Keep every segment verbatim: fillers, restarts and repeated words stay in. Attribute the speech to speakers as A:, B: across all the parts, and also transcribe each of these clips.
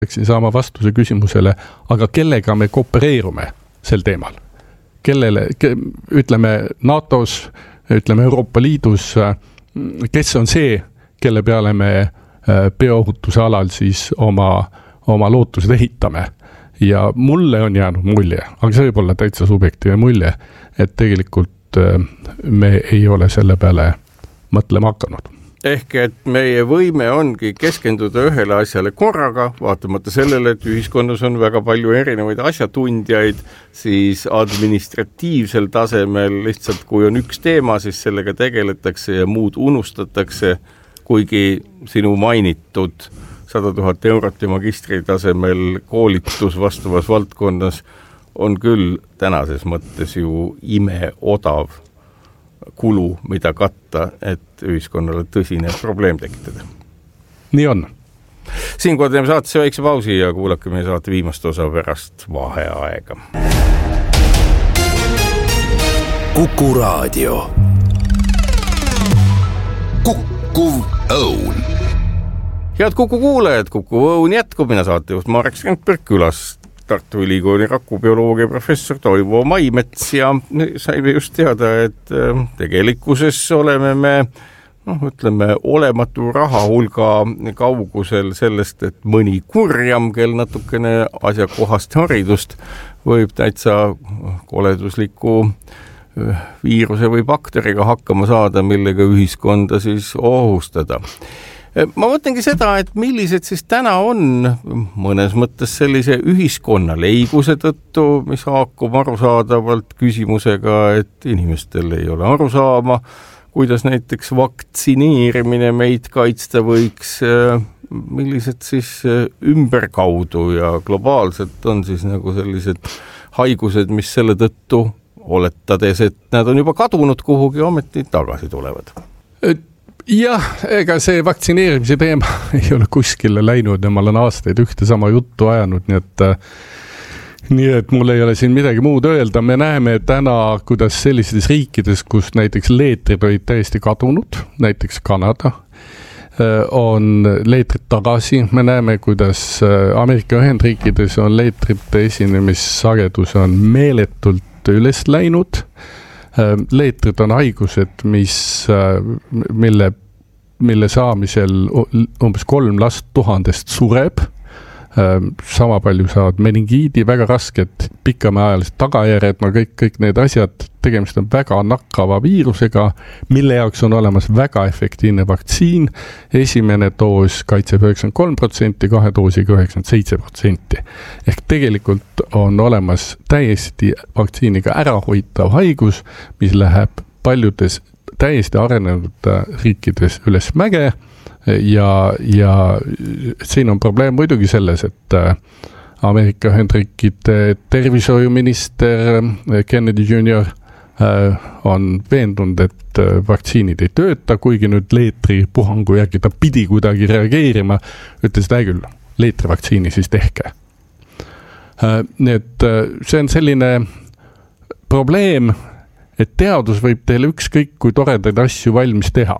A: peaksin saama vastuse küsimusele, aga kellega me koopereerume sel teemal? Kellele, ütleme NATOs, ütleme Euroopa Liidus, kes on see, kelle peale me bioohutuse alal siis oma, oma lootused ehitame? Ja mulle on jäänud mulje, aga see võib olla täitsa subjektiivne mulje, et tegelikult me ei ole selle peale mõtlema hakanud.
B: Ehk et meie võime ongi keskenduda ühele asjale korraga, vaatamata sellele, et ühiskonnas on väga palju erinevaid asjatundjaid, siis administratiivsel tasemel lihtsalt kui on üks teema, siis sellega tegeletakse ja muud unustatakse, kuigi sinu mainitud sada tuhat eurot ja magistri tasemel koolitus vastavas valdkonnas on küll tänases mõttes ju ime odav kulu, mida katta, et ühiskonnale tõsine probleem tekitada.
A: Nii on.
B: Siinkohal teeme saatesse väikse pausi ja kuulake meie saate viimast osa pärast vaheaega.
C: Kuku Raadio. Kukkuv õun.
B: Head Kuku kuulajad, Kuku õun jätkub, mina saatejuht Marek Strandberg külas Tartu Ülikooli rakubioloogia professor Toivo Maimets ja saime just teada, et tegelikkuses oleme me, noh, ütleme, olematu raha hulga kaugusel sellest, et mõni kurjam, kel natukene asjakohast haridust võib täitsa koledusliku viiruse või bakteriga hakkama saada, millega ühiskonda siis ohustada. Ma mõtlengi seda, et millised siis täna on mõnes mõttes sellise ühiskonna leiguse tõttu, mis haakub arusaadavalt küsimusega, et inimestel ei ole arusaama, kuidas näiteks vaktsineerimine meid kaitsta võiks, millised siis ümberkaudu ja globaalselt on siis nagu sellised haigused, mis selle tõttu oletades, et nad on juba kadunud kuhugi, ometi tagasi tulevad.
A: Jah, ega see vaktsineerimise teema ei ole kuskile läinud ja ma olen aastaid ühte sama juttu ajanud, nii et, nii et mul ei ole siin midagi muud öelda. Me näeme täna, kuidas sellistes riikides, kus näiteks leetrid olid täiesti kadunud, näiteks Kanada, on leetrid tagasi. Me näeme, kuidas Ameerika Ühendriikides on leetrite esinemissagedus on meeletult üles läinud. Leetrid on haigused, mis, mille, mille saamisel umbes kolm last tuhandest sureb. Sama palju saavad meningiidi, väga rasked pikamaajalised tagajärjed, no kõik, kõik need asjad, tegemist on väga nakkava viirusega, mille jaoks on olemas väga efektiivne vaktsiin. Esimene doos kaitseb üheksakümmend kolm protsenti, kahe doosiga üheksakümmend seitse protsenti. Ehk tegelikult on olemas täiesti vaktsiiniga ärahoitav haigus, mis läheb paljudes täiesti arenenud riikides üles mäge. Ja, ja siin on probleem muidugi selles, et Ameerika Ühendriikide tervishoiuminister Kennedy junior on veendunud, et vaktsiinid ei tööta, kuigi nüüd leetri puhangu järgi ta pidi kuidagi reageerima, ütles ta küll, leetri vaktsiini siis tehke. Nii et see on selline probleem, et teadus võib teile ükskõik kui toredaid asju valmis teha,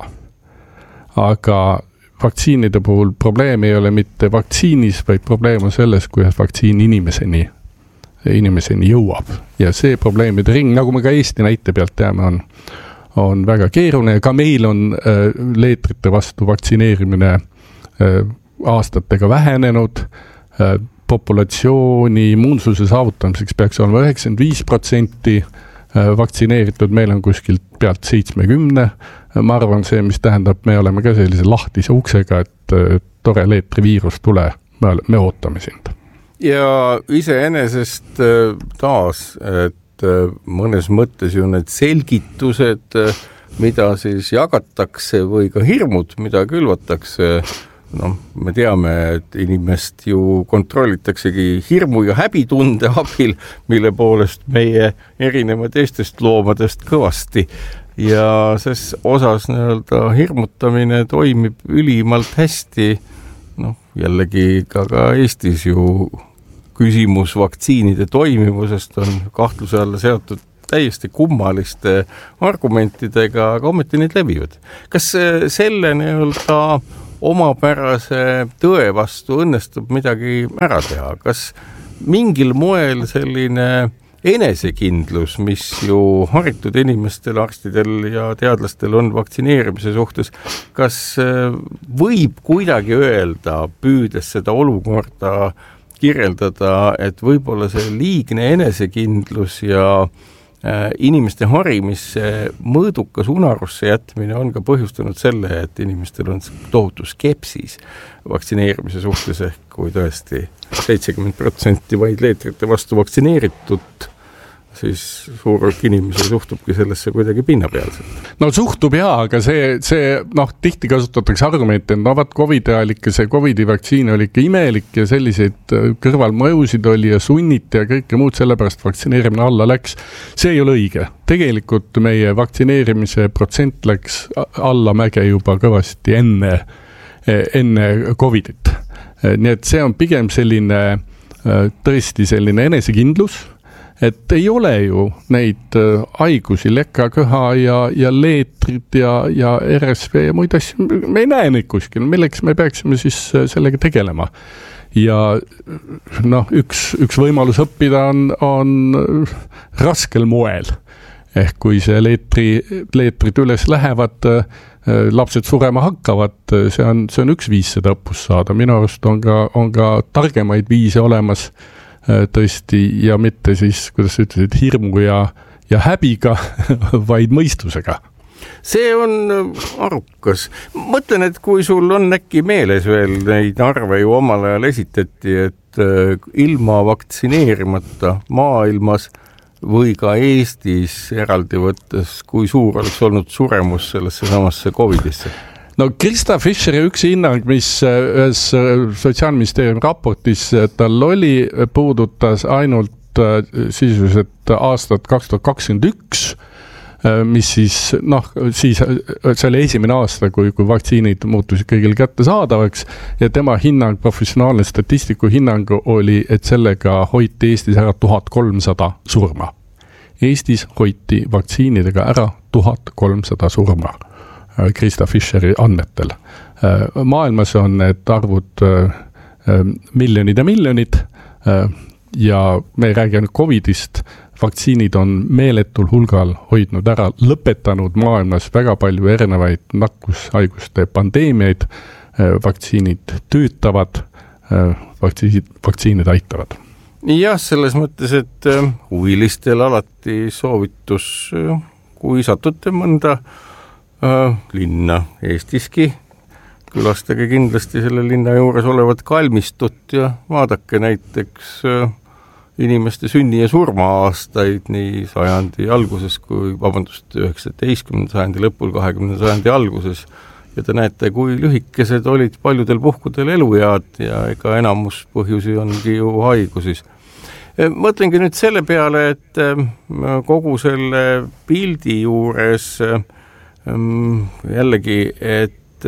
A: aga vaktsiinide puhul probleem ei ole mitte vaktsiinis, vaid probleem on selles, kuidas vaktsiin inimeseni, inimeseni jõuab. Ja see probleemide ring, nagu me ka Eesti näite pealt teame, on, on väga keeruline. Ka meil on äh, leetrite vastu vaktsineerimine äh, aastatega vähenenud. Äh, populatsiooni immuunsuse saavutamiseks peaks olema üheksakümmend viis protsenti vaktsineeritud, meil on kuskilt pealt seitsekümmend. Ma arvan see, mis tähendab, me oleme ka sellise lahtise uksega, et tore leetriviirus tule, me ootame sind.
B: Ja iseenesest taas, et mõnes mõttes ju need selgitused, mida siis jagatakse või ka hirmud, mida külvatakse, no, me teame, et inimest ju kontrollitaksegi hirmu ja häbitunde abil, mille poolest meie erineva teistest loomadest kõvasti. Ja ses osas nii-öelda hirmutamine toimib ülimalt hästi. No, jällegi ka, ka Eestis ju küsimus vaktsiinide toimivusest on kahtluse alla seotud täiesti kummaliste argumentidega, aga ometi neid levivad. Kas selle nii-öelda omapärase tõe vastu õnnestub midagi ära teha. Kas mingil moel selline enesekindlus, mis ju haritud inimestel, arstidel ja teadlastel on vaktsineerimise suhtes, kas võib kuidagi öelda, püüdes seda olukorda kirjeldada, et võib-olla see liigne enesekindlus ja inimeste harimisse mõõdukas unarusse jätmine on ka põhjustanud selle, et inimestel on tohutu skepsis vaktsineerimise suhtes, ehk kui tõesti seitsekümmend protsenti vaid leetrite vastu vaktsineeritud, siis suur inimese suhtubki sellesse kuidagi pinnapealselt.
A: No suhtub jaa, aga see, see noh, tihti kasutatakse argumente, et no vaat COVID ajal ikka see COVIDi vaktsiin oli ikka imelik ja selliseid kõrvalmõjusid oli ja sunniti ja kõike muud, sellepärast vaktsineerimine alla läks. See ei ole õige. Tegelikult meie vaktsineerimise protsent läks alla mäge juba kõvasti enne, enne COVIDit. Nii et see on pigem selline tõesti selline enesekindlus, et ei ole ju neid haigusi, leka, köha ja, ja leetrid ja, ja R S V ja muid asju, me ei näe neid kuskil, milleks me peaksime siis sellega tegelema. Ja noh, üks, üks võimalus õppida on, on raskel moel. Ehk kui see leetri, leetrid üles lähevad, lapsed surema hakkavad, see on, see on üks viis seda õppust saada. Minu arust on ka, on ka targemaid viise olemas, tõesti, ja mitte siis, kuidas sa ütlesid, hirmu ja, ja häbiga, vaid mõistusega.
B: See on arukas. Mõtlen, et kui sul on äkki meeles veel, neid arve ju omal ajal esitati, et ilma vaktsineerimata maailmas või ka Eestis eraldi võttes, kui suur oleks olnud suremus sellesse samasse COVIDisse?
A: No Krista Fischeri üks hinnang, mis ühes Sotsiaalministeeriumi raportis tal oli, puudutas ainult sisuliselt aastat kaks tuhat kakskümmend üks, mis siis, noh, siis see oli esimene aasta, kui, kui vaktsiinid muutusid kõigil kättesaadavaks ja tema hinnang, professionaalne statistiku hinnang oli, et sellega hoiti Eestis ära tuhat kolmsada surma. Eestis hoiti vaktsiinidega ära tuhat kolmsada surma. Krista Fischeri annetel. Maailmas on need arvud miljonid ja miljonid ja me ei räägi ainult COVIDist, vaktsiinid on meeletul hulgal hoidnud ära, lõpetanud maailmas väga palju erinevaid nakkushaiguste pandeemiaid, vaktsiinid töötavad, vaktsiinid, vaktsiinid aitavad.
B: Jah, selles mõttes, et huvilistel alati soovitus, kui satute mõnda linna Eestiski, külastage kindlasti selle linna juures olevat kalmistut ja vaadake näiteks inimeste sünni- ja surma-aastaid nii sajandi alguses kui, vabandust, üheksateistkümnenda sajandi lõpul, kahekümnenda sajandi alguses ja te näete, kui lühikesed olid paljudel puhkudel eluead ja ega enamus põhjusi ongi ju haigusis. Mõtlengi nüüd selle peale, et kogu selle pildi juures jällegi, et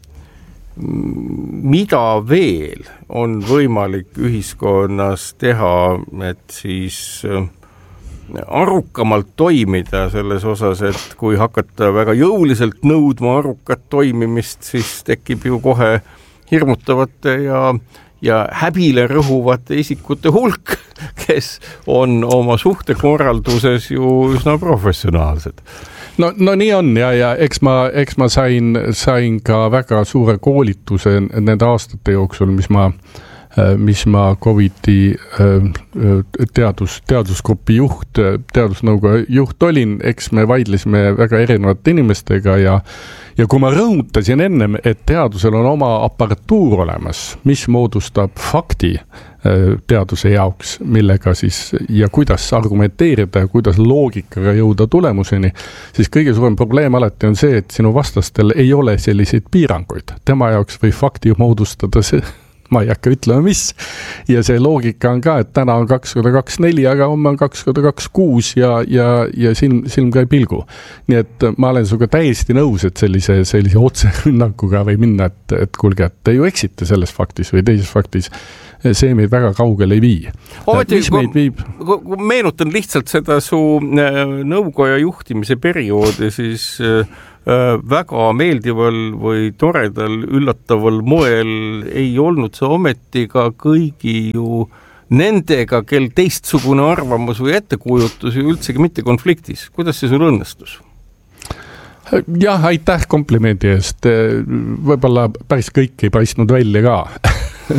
B: mida veel on võimalik ühiskonnas teha, et siis arukamalt toimida selles osas, et kui hakata väga jõuliselt nõudma arukat toimimist, siis tekib ju kohe hirmutavate ja ja häbile rõhuvate isikute hulk, kes on oma suhtekorralduses ju üsna professionaalsed.
A: No, no nii on ja, ja eks ma, eks ma sain, sain ka väga suure koolituse nende aastate jooksul, mis ma, mis ma COVIDi teadus, teadusgrupi juht, teadusnõukogu juht olin, eks me vaidlesime väga erinevate inimestega ja Ja kui ma rõhutasin ennem, et teadusel on oma aparatuur olemas, mis moodustab fakti teaduse jaoks, millega siis ja kuidas argumenteerida ja kuidas loogikaga jõuda tulemuseni, siis kõige suurem probleem alati on see, et sinu vastastel ei ole selliseid piiranguid. Tema jaoks või fakti moodustada see, ma ei hakka ütlema mis. Ja see loogika on ka, et täna on kaks korda kaks neli, aga homme on kaks korda kaks kuus ja, ja, ja silm, silm ka ei pilgu. Nii et ma olen suga täiesti nõus, et sellise, sellise otserünnakuga või minna, et, et kulge, et te ju eksite selles faktis või teises faktis. See meid väga kaugele ei vii.
B: Ooti, mis meid viib? Meenutan lihtsalt seda su nõukoja juhtimise perioodi, siis väga meeldival või toredal, üllataval moel ei olnud see ometi ka kõigi ju nendega, kel teistsugune arvamus või ettekujutus ju üldsegi mitte konfliktis. Kuidas see sul õnnestus?
A: Jah, aitäh komplimendi eest. Võib-olla päris kõik ei paistnud välja ka.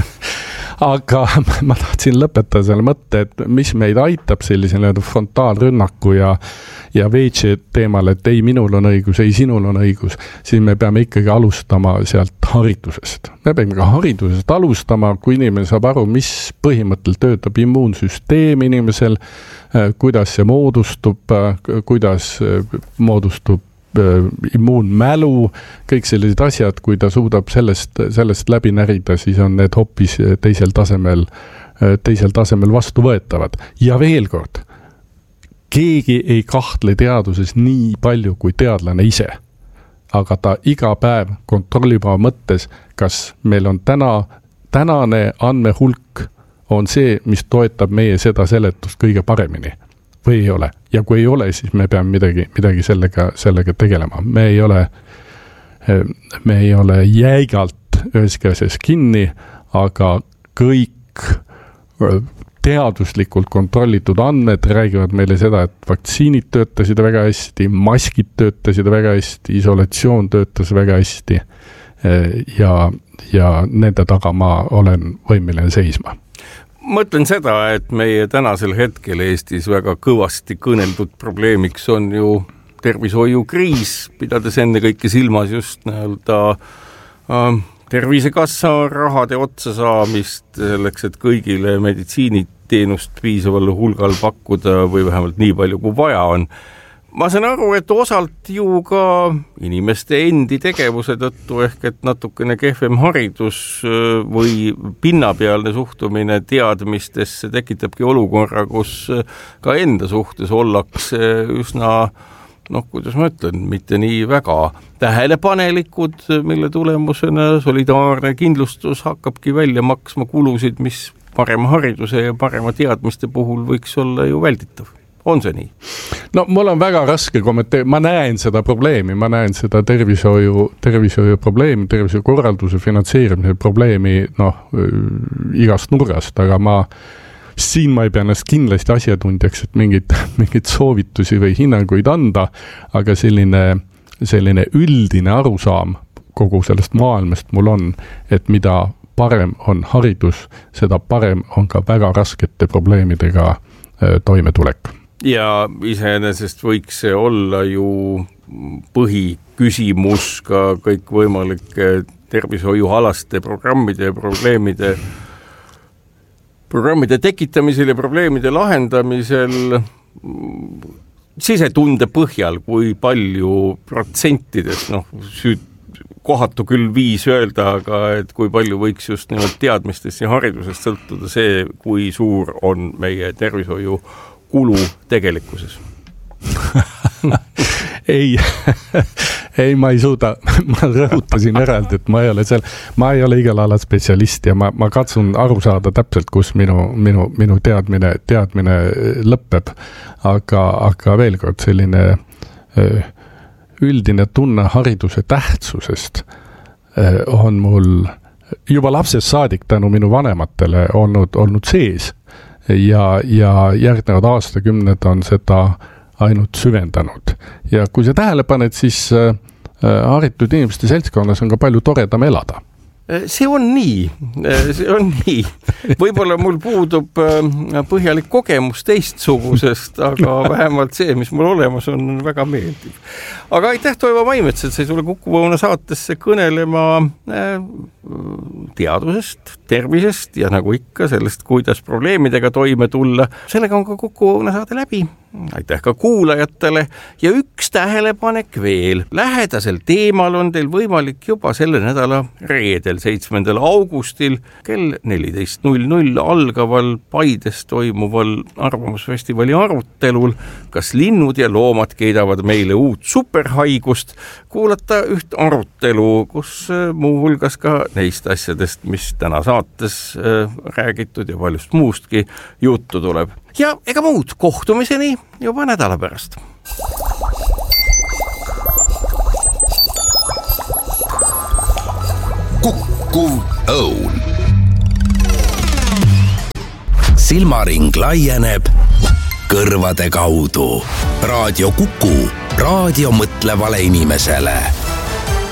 A: Aga ma tahtsin lõpetada selle mõtte, et mis meid aitab sellise frontaalrünnaku ja, ja veitsi teemal, et ei minul on õigus, ei sinul on õigus, siis me peame ikkagi alustama sealt haridusest. Me peame ka haridusest alustama, kui inimene saab aru, mis põhimõttel töötab immuunsüsteem inimesel, kuidas see moodustub, kuidas moodustub immuunmälu, kõik sellised asjad, kui ta suudab sellest, sellest läbi närida, siis on need hoopis teisel tasemel, teisel tasemel vastu võetavad. Ja veel kord, keegi ei kahtle teaduses nii palju kui teadlane ise, aga ta iga päev kontrollib oma mõttes, kas meil on täna, tänane andmehulk on see, mis toetab meie seda seletust kõige paremini või ei ole. Ja kui ei ole, siis me peame midagi, midagi sellega, sellega tegelema. Me ei ole, me ei ole jäigalt üheski asjas kinni, aga kõik teaduslikult kontrollitud andmed räägivad meile seda, et vaktsiinid töötasid väga hästi, maskid töötasid väga hästi, isolatsioon töötas väga hästi ja, ja nende taga ma olen võimeline seisma.
B: Mõtlen seda, et meie tänasel hetkel Eestis väga kõvasti kõneldud probleemiks on ju tervishoiukriis, pidades enne kõike silmas just näolda äh, tervisekassa rahade otsa saamist selleks, et kõigile meditsiiniteenust piisaval hulgal pakkuda või vähemalt nii palju kui vaja on. Ma saan aru, et osalt ju ka inimeste endi tegevuse tõttu ehk et natukene kehvem haridus või pinnapealne suhtumine teadmistesse tekitabki olukorra, kus ka enda suhtes ollakse üsna, noh, kuidas ma ütlen, mitte nii väga tähelepanelikud, mille tulemusena solidaarne kindlustus hakkabki välja maksma kulusid, mis parema hariduse ja parema teadmiste puhul võiks olla ju välditav. On see nii?
A: No mul on väga raske kommenteerida, ma näen seda probleemi, ma näen seda tervishoiu, tervishoiu probleemi, tervishoiu korralduse finantseerimise probleemi noh, igast nurgast, aga ma siin ma ei pea ennast kindlasti asjatundjaks, et mingid, mingid soovitusi või hinnanguid anda, aga selline, selline üldine arusaam kogu sellest maailmast mul on, et mida parem on haridus, seda parem on ka väga raskete probleemidega toimetulek.
B: Ja iseenesest võiks see olla ju põhiküsimus ka kõik võimalike tervishoiualaste programmide ja probleemide, programmide tekitamisel ja probleemide lahendamisel sisetunde põhjal, kui palju protsentides, noh, süüd kohatu küll viis öelda, aga et kui palju võiks just nimelt teadmistest ja haridusest sõltuda see, kui suur on meie tervishoiu kulu tegelikkuses.
A: ei, ei, ma ei suuda, ma rõhutasin eraldi, et ma ei ole seal, ma ei ole igal alal spetsialist ja ma, ma katsun aru saada täpselt, kus minu, minu, minu teadmine, teadmine lõpeb, aga, aga veel kord selline üldine tunne hariduse tähtsusest on mul juba lapsest saadik tänu minu vanematele olnud, olnud sees ja, ja järgnevad aastakümned on seda ainult süvendanud. Ja kui sa tähele paned, siis haritud inimeste seltskonnas on ka palju toredam elada.
B: See on nii, see on nii. Võib-olla mul puudub põhjalik kogemus teistsugusest, aga vähemalt see, mis mul olemas on, on väga meeldiv. Aga aitäh, Toivo Maimets, et sai sulle Kuku Õuna saatesse kõnelema teadusest, tervisest ja nagu ikka sellest, kuidas probleemidega toime tulla. Sellega on ka Kuku Õuna saade läbi. Aitäh ka kuulajatele ja üks tähelepanek veel. Lähedasel teemal on teil võimalik juba selle nädala reedel, seitsmendal augustil kell neliteist null null algaval Paides toimuval arvamusfestivali arutelul, kas linnud ja loomad keedavad meile uut superhaigust, kuulata üht arutelu, kus muuhulgas ka neist asjadest, mis täna saates räägitud ja paljust muustki juttu tuleb. Ja ega muud, kohtumiseni juba nädala pärast.
C: Kukkuv Õun. Silmaring laieneb kõrvade kaudu. Raadio Kuku, raadio mõtlevale inimesele.